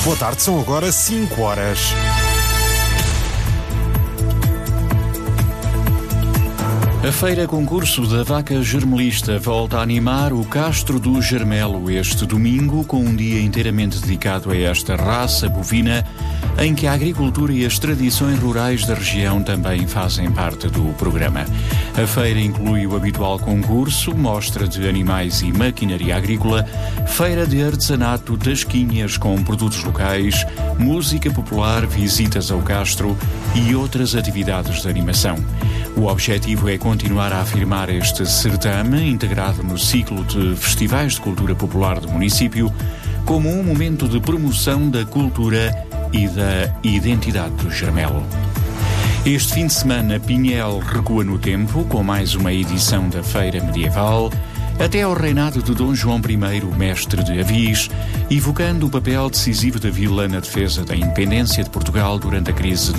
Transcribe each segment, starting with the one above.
Boa tarde, são agora 5 horas. A Feira Concurso da Vaca Germelista volta a animar o Castro do Germelo este domingo, com um dia inteiramente dedicado a esta raça bovina, em que a agricultura e as tradições rurais da região também fazem parte do programa. A feira inclui o habitual concurso, mostra de animais e maquinaria agrícola, feira de artesanato, tasquinhas com produtos locais, música popular, visitas ao Castro e outras atividades de animação. O objetivo é continuar a afirmar este certame, integrado no ciclo de festivais de cultura popular do município, como um momento de promoção da cultura e da identidade do Germelo. Este fim de semana, Pinhel recua no tempo, com mais uma edição da Feira Medieval, até ao reinado de Dom João I, mestre de Avis, evocando o papel decisivo da vila na defesa da independência de Portugal durante a crise de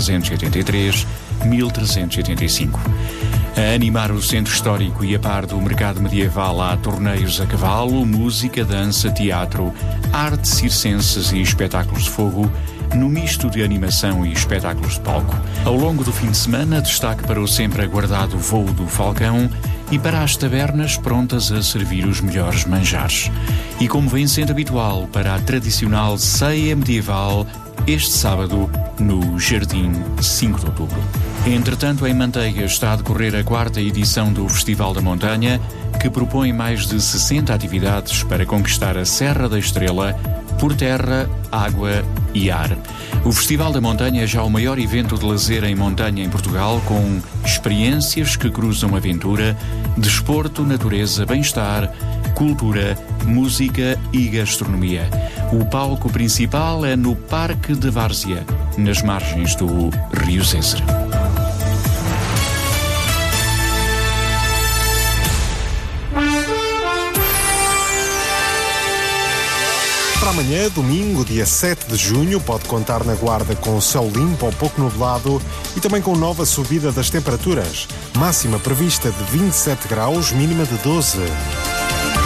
1383-1385. A animar o centro histórico e a par do mercado medieval há torneios a cavalo, música, dança, teatro, artes circenses e espetáculos de fogo, no misto de animação e espetáculos de palco. Ao longo do fim de semana, destaque para o sempre aguardado voo do Falcão e para as tabernas prontas a servir os melhores manjares. E como vem sendo habitual, para a tradicional ceia medieval, este sábado, no Jardim 5 de Outubro. Entretanto, em Manteiga está a decorrer a 4ª edição do Festival da Montanha, que propõe mais de 60 atividades para conquistar a Serra da Estrela por terra, água e ar. O Festival da Montanha é já o maior evento de lazer em montanha em Portugal, com experiências que cruzam aventura, desporto, natureza, bem-estar, cultura, música e gastronomia. O palco principal é no Parque de Várzea, nas margens do Rio César. Para amanhã, domingo, dia 7 de junho, pode contar na Guarda com céu limpo ou pouco nublado e também com nova subida das temperaturas. Máxima prevista de 27 graus, mínima de 12.